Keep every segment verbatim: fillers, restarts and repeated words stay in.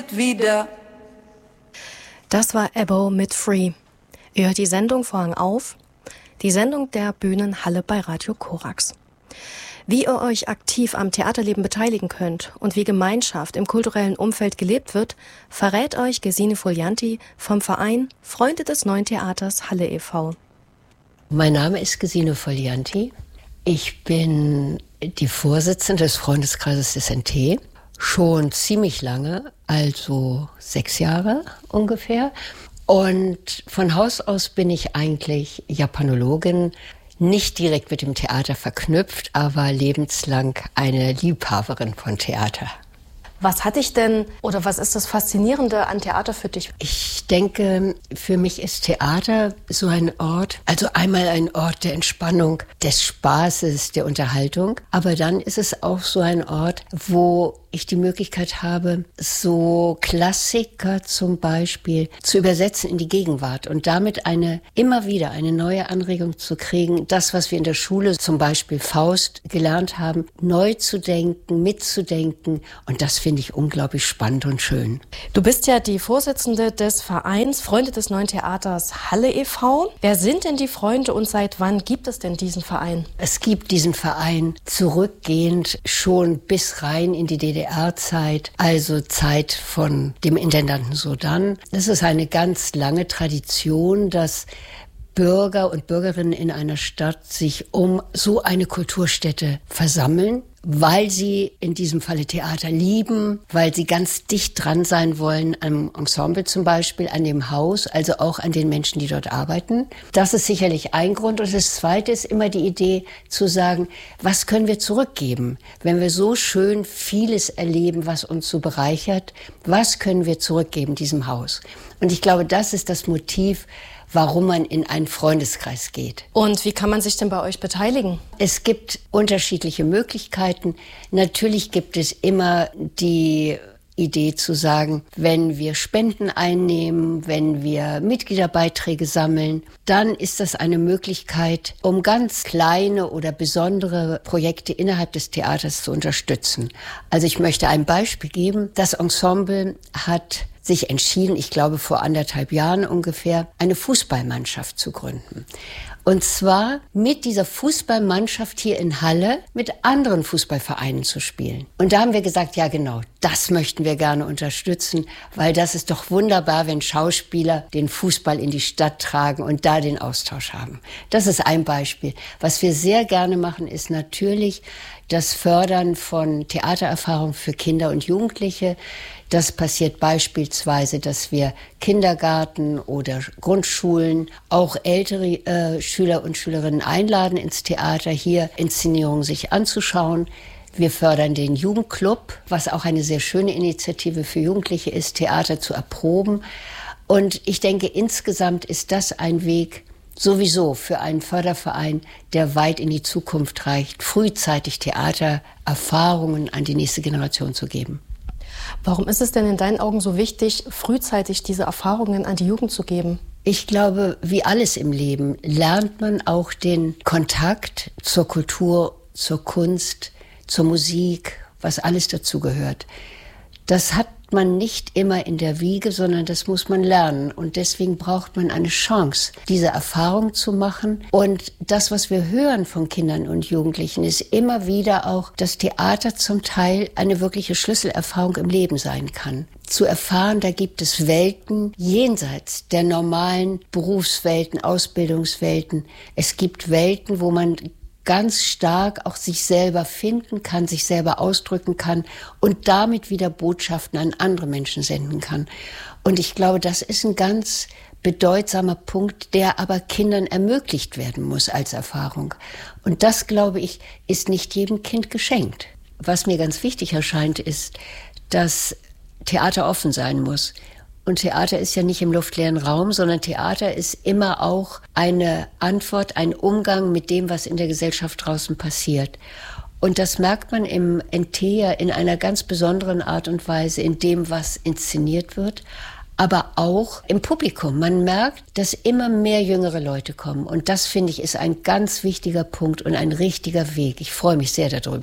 nicht wieder. Das war Ebbo mit Free. Ihr hört die Sendung Vorhang auf, die Sendung der Bühnenhalle bei Radio Korax. Wie ihr euch aktiv am Theaterleben beteiligen könnt und wie Gemeinschaft im kulturellen Umfeld gelebt wird, verrät euch Gesine Folianti vom Verein Freunde des Neuen Theaters Halle e V Mein Name ist Gesine Folianti. Ich bin die Vorsitzende des Freundeskreises des N T. Schon ziemlich lange, also sechs Jahre ungefähr. Und von Haus aus bin ich eigentlich Japanologin, nicht direkt mit dem Theater verknüpft, aber lebenslang eine Liebhaberin von Theater. Was hat dich denn, oder was ist das Faszinierende an Theater für dich? Ich denke, für mich ist Theater so ein Ort, also einmal ein Ort der Entspannung, des Spaßes, der Unterhaltung, aber dann ist es auch so ein Ort, wo ich die Möglichkeit habe, so Klassiker zum Beispiel zu übersetzen in die Gegenwart und damit eine immer wieder eine neue Anregung zu kriegen, das, was wir in der Schule, zum Beispiel Faust, gelernt haben, neu zu denken, mitzudenken, und das finde ich unglaublich spannend und schön. Du bist ja die Vorsitzende des Vereins Freunde des Neuen Theaters Halle e V Wer sind denn die Freunde und seit wann gibt es denn diesen Verein? Es gibt diesen Verein zurückgehend schon bis rein in die D D R-Zeit, also Zeit von dem Intendanten Sodan. Das ist eine ganz lange Tradition, dass Bürger und Bürgerinnen in einer Stadt sich um so eine Kulturstätte versammeln, weil sie in diesem Falle Theater lieben, weil sie ganz dicht dran sein wollen am Ensemble zum Beispiel, an dem Haus, also auch an den Menschen, die dort arbeiten. Das ist sicherlich ein Grund. Und das Zweite ist immer die Idee zu sagen, was können wir zurückgeben? Wenn wir so schön vieles erleben, was uns so bereichert, was können wir zurückgeben diesem Haus? Und ich glaube, das ist das Motiv, warum man in einen Freundeskreis geht. Und wie kann man sich denn bei euch beteiligen? Es gibt unterschiedliche Möglichkeiten. Natürlich gibt es immer die Idee zu sagen, wenn wir Spenden einnehmen, wenn wir Mitgliederbeiträge sammeln, dann ist das eine Möglichkeit, um ganz kleine oder besondere Projekte innerhalb des Theaters zu unterstützen. Also ich möchte ein Beispiel geben. Das Ensemble hat sich entschieden, ich glaube vor anderthalb Jahren ungefähr, eine Fußballmannschaft zu gründen. Und zwar mit dieser Fußballmannschaft hier in Halle mit anderen Fußballvereinen zu spielen. Und da haben wir gesagt, ja genau, das möchten wir gerne unterstützen, weil das ist doch wunderbar, wenn Schauspieler den Fußball in die Stadt tragen und da den Austausch haben. Das ist ein Beispiel. Was wir sehr gerne machen, ist natürlich das Fördern von Theatererfahrung für Kinder und Jugendliche. Das passiert beispielsweise, dass wir Kindergarten oder Grundschulen, auch ältere äh, Schüler und Schülerinnen einladen ins Theater, hier Inszenierungen sich anzuschauen. Wir fördern den Jugendclub, was auch eine sehr schöne Initiative für Jugendliche ist, Theater zu erproben. Und ich denke, insgesamt ist das ein Weg sowieso für einen Förderverein, der weit in die Zukunft reicht, frühzeitig Theatererfahrungen an die nächste Generation zu geben. Warum ist es denn in deinen Augen so wichtig, frühzeitig diese Erfahrungen an die Jugend zu geben? Ich glaube, wie alles im Leben lernt man auch den Kontakt zur Kultur, zur Kunst, zur Musik, was alles dazu gehört. Das hat man nicht immer in der Wiege, sondern das muss man lernen. Und deswegen braucht man eine Chance, diese Erfahrung zu machen. Und das, was wir hören von Kindern und Jugendlichen, ist immer wieder auch, dass Theater zum Teil eine wirkliche Schlüsselerfahrung im Leben sein kann. Zu erfahren, da gibt es Welten jenseits der normalen Berufswelten, Ausbildungswelten. Es gibt Welten, wo man ganz stark auch sich selber finden kann, sich selber ausdrücken kann und damit wieder Botschaften an andere Menschen senden kann. Und ich glaube, das ist ein ganz bedeutsamer Punkt, der aber Kindern ermöglicht werden muss als Erfahrung. Und das, glaube ich, ist nicht jedem Kind geschenkt. Was mir ganz wichtig erscheint, ist, dass Theater offen sein muss. Und Theater ist ja nicht im luftleeren Raum, sondern Theater ist immer auch eine Antwort, ein Umgang mit dem, was in der Gesellschaft draußen passiert. Und das merkt man im N T ja in einer ganz besonderen Art und Weise, in dem, was inszeniert wird, aber auch im Publikum. Man merkt, dass immer mehr jüngere Leute kommen. Und das, finde ich, ist ein ganz wichtiger Punkt und ein richtiger Weg. Ich freue mich sehr darüber.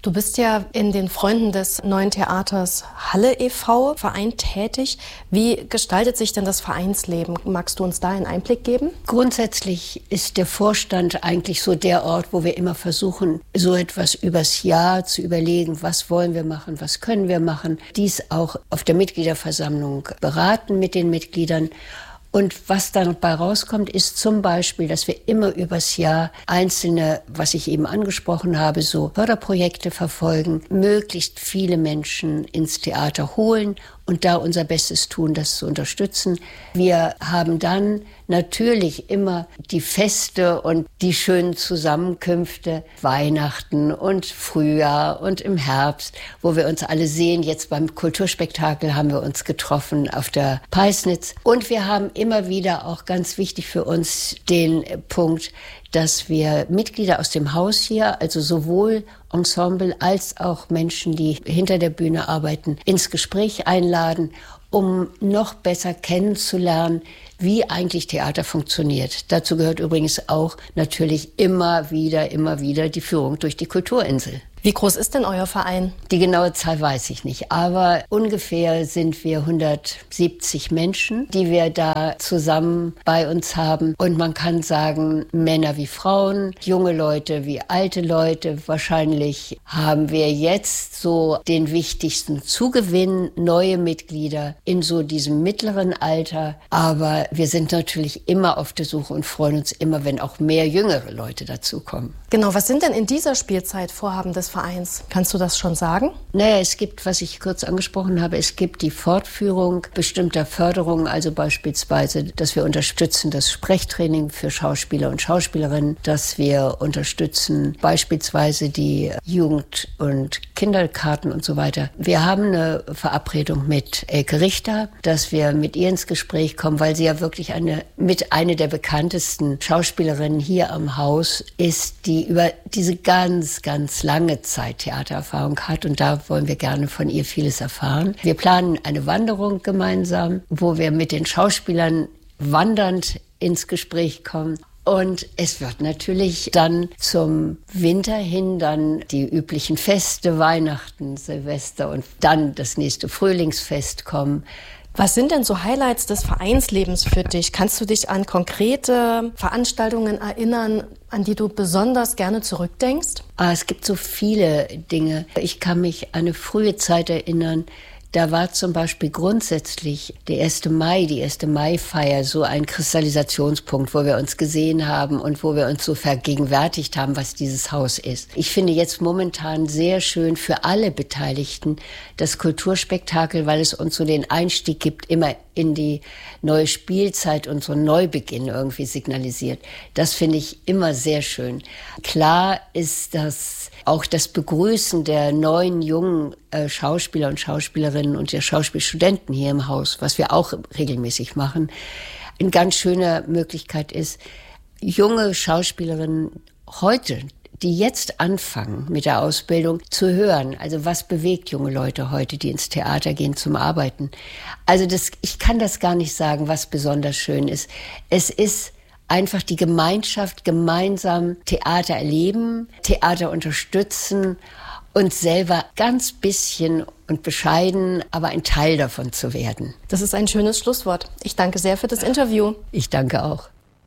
Du bist ja in den Freunden des Neuen Theaters Halle e V Verein tätig. Wie gestaltet sich denn das Vereinsleben? Magst du uns da einen Einblick geben? Grundsätzlich ist der Vorstand eigentlich so der Ort, wo wir immer versuchen, so etwas übers Jahr zu überlegen, was wollen wir machen, was können wir machen. Dies auch auf der Mitgliederversammlung beraten mit den Mitgliedern. Und was dabei rauskommt, ist zum Beispiel, dass wir immer übers Jahr einzelne, was ich eben angesprochen habe, so Förderprojekte verfolgen, möglichst viele Menschen ins Theater holen und da unser Bestes tun, das zu unterstützen. Wir haben dann natürlich immer die Feste und die schönen Zusammenkünfte, Weihnachten und Frühjahr und im Herbst, wo wir uns alle sehen. Jetzt beim Kulturspektakel haben wir uns getroffen auf der Peisnitz. Und wir haben immer wieder, auch ganz wichtig für uns, den Punkt, dass wir Mitglieder aus dem Haus hier, also sowohl Ensemble als auch Menschen, die hinter der Bühne arbeiten, ins Gespräch einladen, um noch besser kennenzulernen, wie eigentlich Theater funktioniert. Dazu gehört übrigens auch natürlich immer wieder, immer wieder die Führung durch die Kulturinsel. Wie groß ist denn euer Verein? Die genaue Zahl weiß ich nicht, aber ungefähr sind wir hundertsiebzig Menschen, die wir da zusammen bei uns haben. Und man kann sagen, Männer wie Frauen, junge Leute wie alte Leute. Wahrscheinlich haben wir jetzt so den wichtigsten Zugewinn, neue Mitglieder in so diesem mittleren Alter. Aber wir sind natürlich immer auf der Suche und freuen uns immer, wenn auch mehr jüngere Leute dazukommen. Genau, was sind denn in dieser Spielzeit Vorhaben des Vereins? Kannst du das schon sagen? Naja, es gibt, was ich kurz angesprochen habe, es gibt die Fortführung bestimmter Förderungen, also beispielsweise, dass wir unterstützen das Sprechtraining für Schauspieler und Schauspielerinnen, dass wir unterstützen beispielsweise die Jugend- und Kinderkarten und so weiter. Wir haben eine Verabredung mit Elke Richter, dass wir mit ihr ins Gespräch kommen, weil sie ja wirklich eine, mit eine der bekanntesten Schauspielerinnen hier am Haus ist, die über diese ganz, ganz lange Zeit Theatererfahrung hat und da wollen wir gerne von ihr vieles erfahren. Wir planen eine Wanderung gemeinsam, wo wir mit den Schauspielern wandernd ins Gespräch kommen. Und es wird natürlich dann zum Winter hin dann die üblichen Feste, Weihnachten, Silvester und dann das nächste Frühlingsfest kommen. Was sind denn so Highlights des Vereinslebens für dich? Kannst du dich an konkrete Veranstaltungen erinnern, an die du besonders gerne zurückdenkst? Ah, es gibt so viele Dinge. Ich kann mich an eine frühe Zeit erinnern. Da war zum Beispiel grundsätzlich der erste Mai, die erste Maifeier so ein Kristallisationspunkt, wo wir uns gesehen haben und wo wir uns so vergegenwärtigt haben, was dieses Haus ist. Ich finde jetzt momentan sehr schön für alle Beteiligten das Kulturspektakel, weil es uns so den Einstieg gibt, immer in die neue Spielzeit und so einen Neubeginn irgendwie signalisiert. Das finde ich immer sehr schön. Klar ist das auch das Begrüßen der neuen, jungen äh, Schauspieler und Schauspielerinnen und der Schauspielstudenten hier im Haus, was wir auch regelmäßig machen, eine ganz schöne Möglichkeit ist, junge Schauspielerinnen heute, die jetzt anfangen mit der Ausbildung, zu hören. Also was bewegt junge Leute heute, die ins Theater gehen zum Arbeiten? Also das, ich kann das gar nicht sagen, was besonders schön ist. Es ist einfach die Gemeinschaft, gemeinsam Theater erleben, Theater unterstützen und selber ganz bisschen und bescheiden, aber ein Teil davon zu werden. Das ist ein schönes Schlusswort. Ich danke sehr für das Interview. Ich danke auch.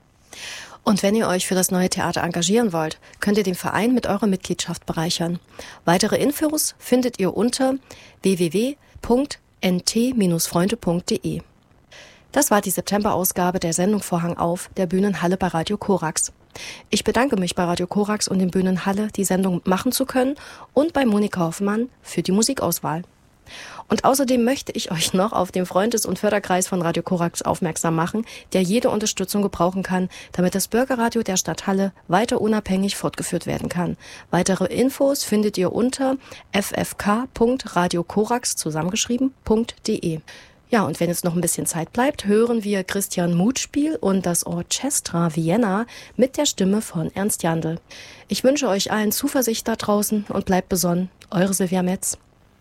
Und wenn ihr euch für das Neue Theater engagieren wollt, könnt ihr den Verein mit eurer Mitgliedschaft bereichern. Weitere Infos findet ihr unter w w w punkt n t freunde punkt d e. Das war die September-Ausgabe der Sendung Vorhang auf der Bühnenhalle bei Radio Korax. Ich bedanke mich bei Radio Korax und dem Bühnenhalle, die Sendung machen zu können, und bei Monika Hoffmann für die Musikauswahl. Und außerdem möchte ich euch noch auf den Freundes- und Förderkreis von Radio Korax aufmerksam machen, der jede Unterstützung gebrauchen kann, damit das Bürgerradio der Stadt Halle weiter unabhängig fortgeführt werden kann. Weitere Infos findet ihr unter f f k punkt radio korax zusammengeschrieben punkt d e. Ja, und wenn jetzt noch ein bisschen Zeit bleibt, hören wir Christian Mutspiel und das Orchestra Vienna mit der Stimme von Ernst Jandl. Ich wünsche euch allen Zuversicht da draußen und bleibt besonnen. Eure Silvia Metz.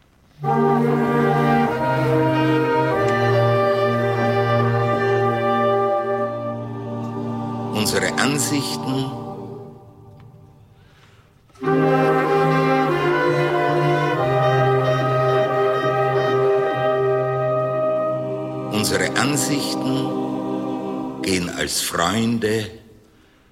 Unsere Ansichten Unsere Ansichten gehen als Freunde